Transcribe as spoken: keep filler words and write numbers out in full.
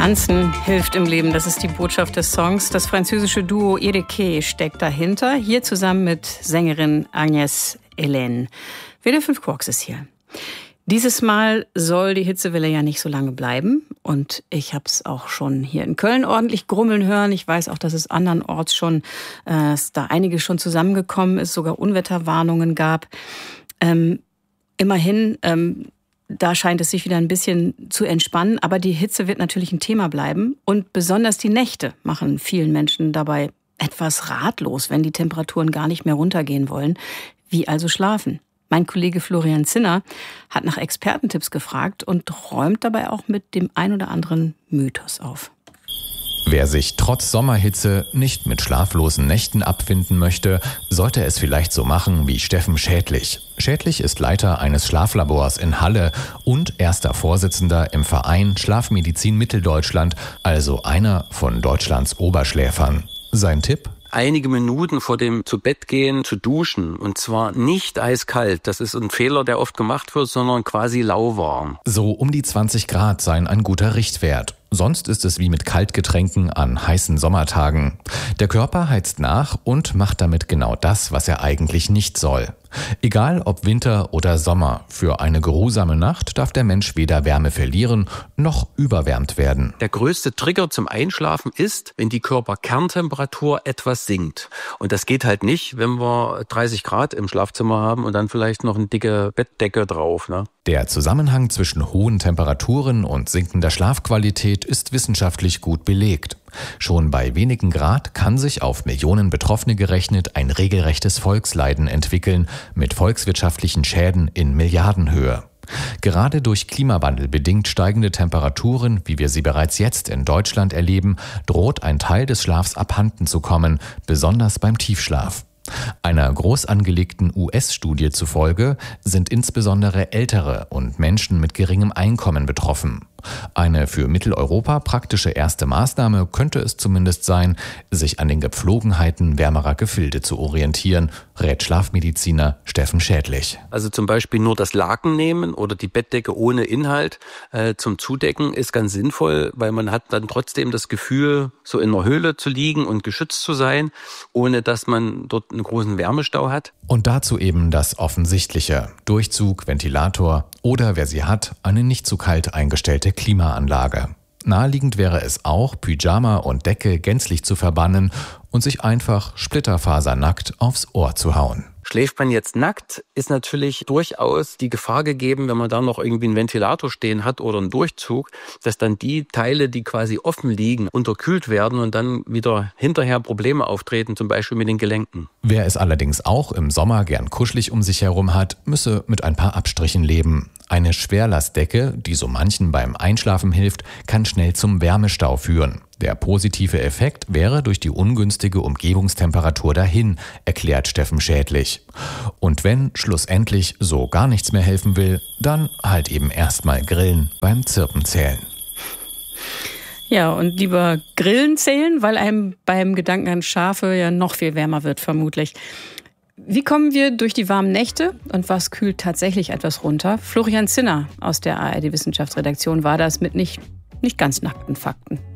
Tanzen hilft im Leben, das ist die Botschaft des Songs. Das französische Duo Edeke steckt dahinter, hier zusammen mit Sängerin Agnès Hélène. W D R fünf Quarks ist hier. Dieses Mal soll die Hitzewelle ja nicht so lange bleiben. Und ich habe es auch schon hier in Köln ordentlich grummeln hören. Ich weiß auch, dass es andernorts schon, äh, dass da einiges schon zusammengekommen ist, sogar Unwetterwarnungen gab. Ähm, immerhin, ähm, da scheint es sich wieder ein bisschen zu entspannen. Aber die Hitze wird natürlich ein Thema bleiben. Und besonders die Nächte machen vielen Menschen dabei etwas ratlos, wenn die Temperaturen gar nicht mehr runtergehen wollen. Wie also schlafen? Mein Kollege Florian Zinner hat nach Expertentipps gefragt und räumt dabei auch mit dem ein oder anderen Mythos auf. Wer sich trotz Sommerhitze nicht mit schlaflosen Nächten abfinden möchte, sollte es vielleicht so machen wie Steffen Schädlich. Schädlich ist Leiter eines Schlaflabors in Halle und erster Vorsitzender im Verein Schlafmedizin Mitteldeutschland, also einer von Deutschlands Oberschläfern. Sein Tipp? Einige Minuten vor dem Zubettgehen zu duschen. Und zwar nicht eiskalt. Das ist ein Fehler, der oft gemacht wird, sondern quasi lauwarm. So um die zwanzig Grad seien ein guter Richtwert. Sonst ist es wie mit Kaltgetränken an heißen Sommertagen. Der Körper heizt nach und macht damit genau das, was er eigentlich nicht soll. Egal ob Winter oder Sommer, für eine geruhsame Nacht darf der Mensch weder Wärme verlieren noch überwärmt werden. Der größte Trigger zum Einschlafen ist, wenn die Körperkerntemperatur etwas sinkt. Und das geht halt nicht, wenn wir dreißig Grad im Schlafzimmer haben und dann vielleicht noch eine dicke Bettdecke drauf, ne? Der Zusammenhang zwischen hohen Temperaturen und sinkender Schlafqualität ist wissenschaftlich gut belegt. Schon bei wenigen Grad kann sich auf Millionen Betroffene gerechnet ein regelrechtes Volksleiden entwickeln, mit volkswirtschaftlichen Schäden in Milliardenhöhe. Gerade durch Klimawandel bedingt steigende Temperaturen, wie wir sie bereits jetzt in Deutschland erleben, droht ein Teil des Schlafs abhanden zu kommen, besonders beim Tiefschlaf. Einer groß angelegten U S-Studie zufolge sind insbesondere Ältere und Menschen mit geringem Einkommen betroffen. Eine für Mitteleuropa praktische erste Maßnahme könnte es zumindest sein, sich an den Gepflogenheiten wärmerer Gefilde zu orientieren, rät Schlafmediziner Steffen Schädlich. Also zum Beispiel nur das Laken nehmen oder die Bettdecke ohne Inhalt äh, zum Zudecken ist ganz sinnvoll, weil man hat dann trotzdem das Gefühl, so in einer Höhle zu liegen und geschützt zu sein, ohne dass man dort einen großen Wärmestau hat. Und dazu eben das Offensichtliche: Durchzug, Ventilator oder, wer sie hat, eine nicht zu kalt eingestellte Klimaanlage. Naheliegend wäre es auch, Pyjama und Decke gänzlich zu verbannen und sich einfach splitterfasernackt aufs Ohr zu hauen. Schläft man jetzt nackt, ist natürlich durchaus die Gefahr gegeben, wenn man da noch irgendwie einen Ventilator stehen hat oder einen Durchzug, dass dann die Teile, die quasi offen liegen, unterkühlt werden und dann wieder hinterher Probleme auftreten, zum Beispiel mit den Gelenken. Wer es allerdings auch im Sommer gern kuschelig um sich herum hat, müsse mit ein paar Abstrichen leben. Eine Schwerlastdecke, die so manchen beim Einschlafen hilft, kann schnell zum Wärmestau führen. Der positive Effekt wäre durch die ungünstige Umgebungstemperatur dahin, erklärt Steffen Schädlich. Und wenn schlussendlich so gar nichts mehr helfen will, dann halt eben erstmal grillen beim Zirpenzählen. Ja, und lieber Grillen zählen, weil einem beim Gedanken an Schafe ja noch viel wärmer wird, vermutlich. Wie kommen wir durch die warmen Nächte und was kühlt tatsächlich etwas runter? Florian Zinner aus der A R D-Wissenschaftsredaktion war das mit nicht, nicht ganz nackten Fakten.